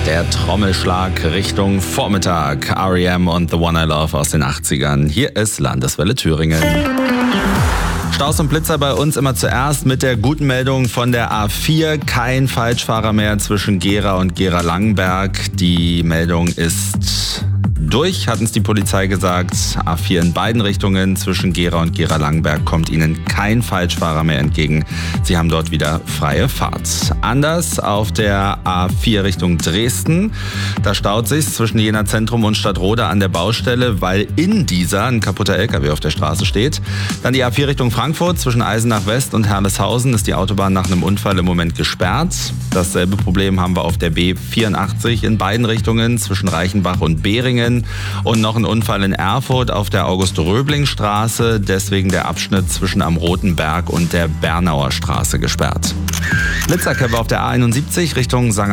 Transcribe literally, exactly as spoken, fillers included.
Der Trommelschlag Richtung Vormittag. R E M und The One I Love aus den achtzigern. Hier ist Landeswelle Thüringen. Staus und Blitzer bei uns immer zuerst mit der guten Meldung von der A vier. Kein Falschfahrer mehr zwischen Gera und Gera-Langenberg. Die Meldung ist durch, hat uns die Polizei gesagt. A vier in beiden Richtungen zwischen Gera und Gera-Langenberg kommt Ihnen kein Falschfahrer mehr entgegen. Sie haben dort wieder freie Fahrt. Anders auf der A vier Richtung Dresden. Da staut sich zwischen Jena Zentrum und Stadtroda an der Baustelle, weil in dieser ein kaputter L K W auf der Straße steht. Dann die A vier Richtung Frankfurt zwischen Eisenach West und Herleshausen ist die Autobahn nach einem Unfall im Moment gesperrt. Dasselbe Problem haben wir auf der B vierundachtzig in beiden Richtungen zwischen Reichenbach und Behringen. Und noch ein Unfall in Erfurt auf der August-Röbling-Straße, deswegen der Abschnitt zwischen am Roten Berg und der Bernauer Straße gesperrt. Blitzerkämpfe auf der A einundsiebzig Richtung Sankt